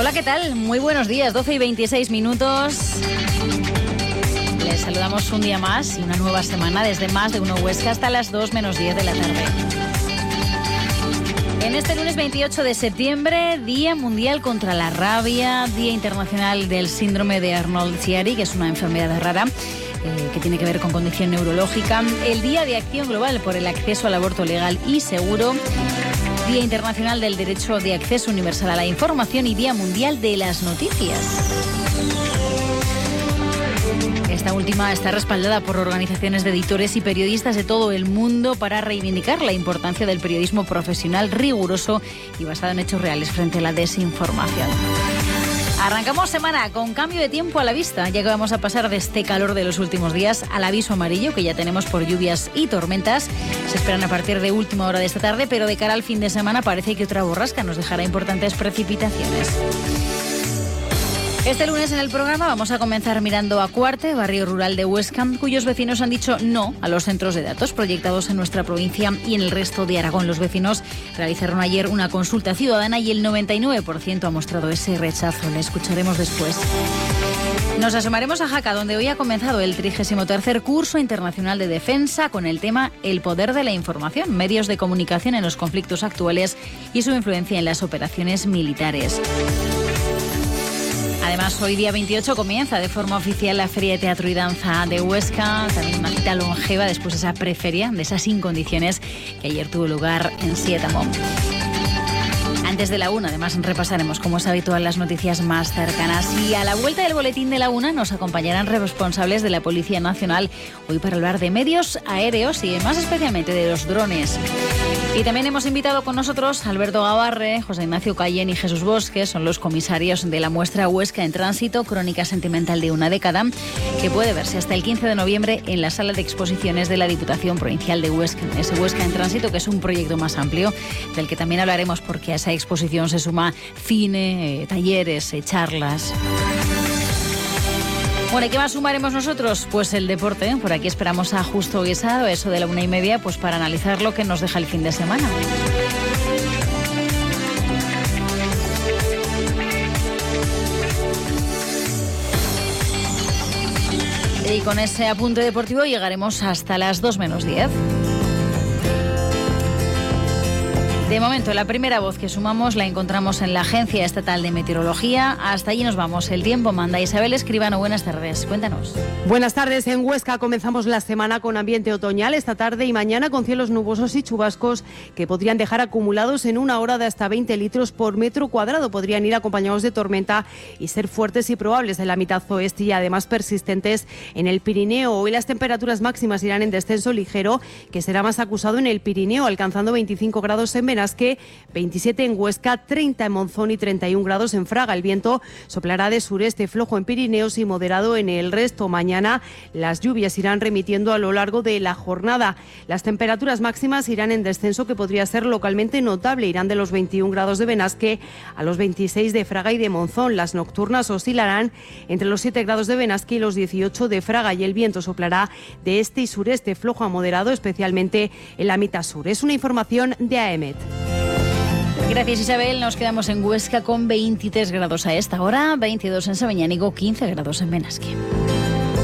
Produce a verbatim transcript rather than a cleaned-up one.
Hola, ¿qué tal? Muy buenos días, doce y veintiséis minutos. Les saludamos un día más y una nueva semana desde Más de Uno Huesca hasta las dos menos diez de la tarde. En este lunes veintiocho de septiembre, Día Mundial contra la Rabia, Día Internacional del Síndrome de Arnold-Chiari, que es una enfermedad rara eh, que tiene que ver con condición neurológica, el Día de Acción Global por el Acceso al Aborto Legal y Seguro, Día Internacional del Derecho de Acceso Universal a la Información y Día Mundial de las Noticias. Esta última está respaldada por organizaciones de editores y periodistas de todo el mundo para reivindicar la importancia del periodismo profesional riguroso y basado en hechos reales frente a la desinformación. Arrancamos semana con cambio de tiempo a la vista, ya que vamos a pasar de este calor de los últimos días al aviso amarillo que ya tenemos por lluvias y tormentas. Se esperan a partir de última hora de esta tarde, pero de cara al fin de semana parece que otra borrasca nos dejará importantes precipitaciones. Este lunes en el programa vamos a comenzar mirando a Cuarte, barrio rural de Huesca, cuyos vecinos han dicho no a los centros de datos proyectados en nuestra provincia y en el resto de Aragón. Los vecinos realizaron ayer una consulta ciudadana y el noventa y nueve por ciento ha mostrado ese rechazo. Le escucharemos después. Nos asomaremos a Jaca, donde hoy ha comenzado el trigésimo tercer curso internacional de defensa con el tema El poder de la información, medios de comunicación en los conflictos actuales y su influencia en las operaciones militares. Además, hoy día veintiocho comienza de forma oficial la Feria de Teatro y Danza de Huesca, también una cita longeva después de esa preferia, de esas sin condiciones que ayer tuvo lugar en Sietamo. Antes de la una, además, repasaremos, como es habitual, las noticias más cercanas. Y a la vuelta del boletín de la una nos acompañarán responsables de la Policía Nacional, hoy para hablar de medios aéreos y más especialmente de los drones. Y también hemos invitado con nosotros a Alberto Gabarre, José Ignacio Cayén y Jesús Bosque, son los comisarios de la muestra Huesca en Tránsito, crónica sentimental de una década, que puede verse hasta el quince de noviembre en la sala de exposiciones de la Diputación Provincial de Huesca. Ese Huesca en Tránsito, que es un proyecto más amplio, del que también hablaremos porque a esa exposición se suma cine, eh, talleres, eh, charlas. Bueno, ¿y qué más sumaremos nosotros? Pues el deporte. Por aquí esperamos a Justo Guisado, eso de la una y media, pues para analizar lo que nos deja el fin de semana. Y con ese apunte deportivo llegaremos hasta las dos menos diez. De momento, la primera voz que sumamos la encontramos en la Agencia Estatal de Meteorología. Hasta allí nos vamos. El tiempo manda. Isabel Escribano, buenas tardes. Cuéntanos. Buenas tardes. En Huesca comenzamos la semana con ambiente otoñal esta tarde y mañana con cielos nubosos y chubascos que podrían dejar acumulados en una hora de hasta veinte litros por metro cuadrado. Podrían ir acompañados de tormenta y ser fuertes y probables en la mitad oeste y además persistentes en el Pirineo. Hoy las temperaturas máximas irán en descenso ligero, que será más acusado en el Pirineo, alcanzando veinticinco grados en Benasque, veintisiete en Huesca, treinta en Monzón y treinta y un grados en Fraga. El viento soplará de sureste flojo en Pirineos y moderado en el resto. Mañana las lluvias irán remitiendo a lo largo de la jornada. Las temperaturas máximas irán en descenso, que podría ser localmente notable. Irán de los veintiún grados de Benasque a los veintiséis de Fraga y de Monzón. Las nocturnas oscilarán entre los siete grados de Benasque y los dieciocho de Fraga y el viento soplará de este y sureste flojo a moderado, especialmente en la mitad sur. Es una información de AEMET. Gracias, Isabel. Nos quedamos en Huesca con veintitrés grados a esta hora, veintidós en Sabiñánigo, quince grados en Benasque.